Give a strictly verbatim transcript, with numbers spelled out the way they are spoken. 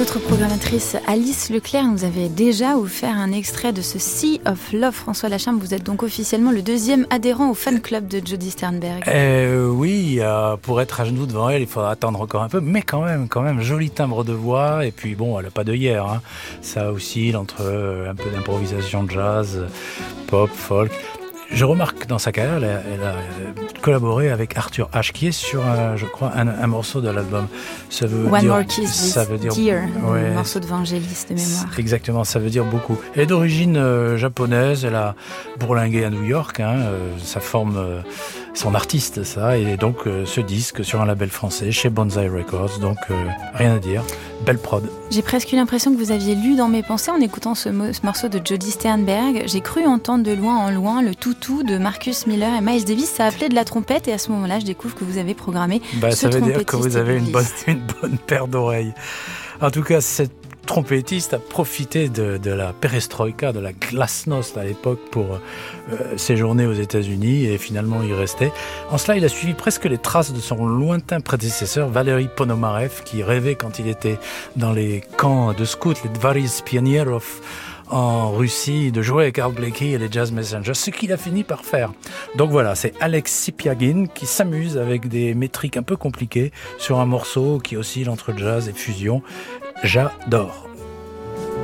Notre programmatrice Alice Leclerc nous avait déjà offert un extrait de ce Sea of Love. François Lacharme, vous êtes donc officiellement le deuxième adhérent au fan club de Jody Sternberg. Euh, oui, euh, pour être à genoux devant elle, il faudra attendre encore un peu, mais quand même, quand même, joli timbre de voix. Et puis bon, elle n'a pas de hier, hein. Ça oscille entre euh, un peu d'improvisation jazz, pop, folk. Je remarque que dans sa carrière, elle a, elle a collaboré avec Arthur Ashe, qui est sur, un, je crois, un, un morceau de l'album. Ça veut One dire, More Kiss ça veut dire, Dear, ouais, un morceau de Vangelis de mémoire. Exactement, ça veut dire beaucoup. Elle est d'origine euh, japonaise, elle a bourlingué à New York, hein, euh, ça forme euh, son artiste, ça, et donc euh, ce disque sur un label français, chez Banzai Records, donc euh, rien à dire, belle prod. J'ai presque eu l'impression que vous aviez lu dans mes pensées en écoutant ce, mo- ce morceau de Jody Sternberg. J'ai cru entendre de loin en loin le toutou de Marcus Miller et Miles Davis. Ça appelait de la trompette et à ce moment-là, je découvre que vous avez programmé bah, ce ça veut dire que vous avez une bonne, bouddhiste. une bonne paire d'oreilles. En tout cas, cette trompettiste a profité de, de la perestroïka, de la glasnost à l'époque pour euh, séjourner aux États-Unis et finalement y rester. En cela, il a suivi presque les traces de son lointain prédécesseur, Valery Ponomarev, qui rêvait quand il était dans les camps de scouts, les Dvaris Pionierov, en Russie, de jouer avec Art Blakey et les Jazz Messengers, ce qu'il a fini par faire. Donc voilà, c'est Alex Sipiagin qui s'amuse avec des métriques un peu compliquées sur un morceau qui oscille entre jazz et fusion. J'adore.